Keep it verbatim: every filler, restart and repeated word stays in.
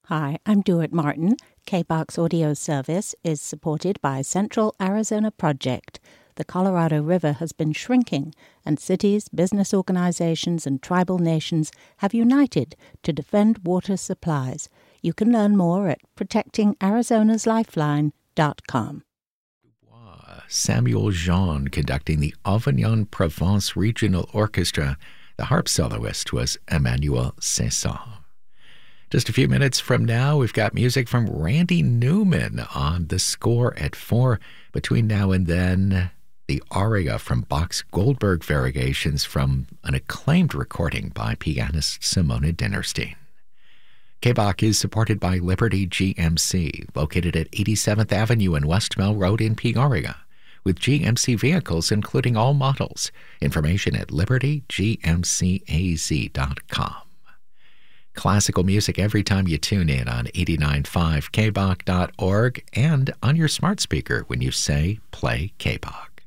Hi, I'm Duart Martin. K B O C's audio service is supported by Central Arizona Project. The Colorado River has been shrinking, and cities, business organizations, and tribal nations have united to defend water supplies. You can learn more at protecting arizonas lifeline dot com. Samuel Jean conducting the Avignon-Provence Regional Orchestra. The harp soloist was Emmanuel Cesson. Just a few minutes from now, we've got music from Randy Newman on the score at four. Between now and then, the aria from Bach's Goldberg Variegations from an acclaimed recording by pianist Simona Dinnerstein. K B O C is supported by Liberty G M C, located at eighty-seventh Avenue and West Mill Road in Peoria, with G M C vehicles including all models. Information at liberty g m c a z dot com. Classical music every time you tune in on eighty-nine point five K B O C dot org and on your smart speaker when you say play K B O C.